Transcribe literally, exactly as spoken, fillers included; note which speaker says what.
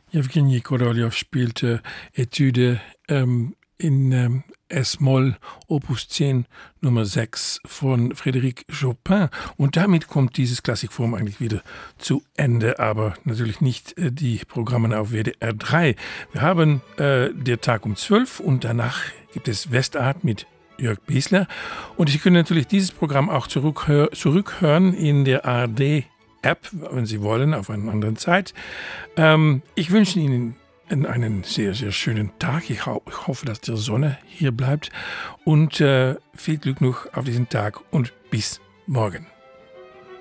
Speaker 1: Jewgeni Korolev spielte Etüde ähm, in ähm, S-Moll, Opus zehn, Nummer sechs von Frédéric Chopin. Und damit kommt dieses Klassikforum eigentlich wieder zu Ende, aber natürlich nicht äh, die Programme auf W D R drei. Wir haben äh, der Tag um zwölf und danach gibt es Westart mit Jörg Biesler. Und Sie können natürlich dieses Programm auch zurückhör- zurückhören in der A R D-App, wenn Sie wollen, auf einer anderen Zeit. Ähm, ich wünsche Ihnen einen sehr, sehr schönen Tag. Ich, ho- ich hoffe, dass die Sonne hier bleibt. Und äh, viel Glück noch auf diesen Tag und bis morgen.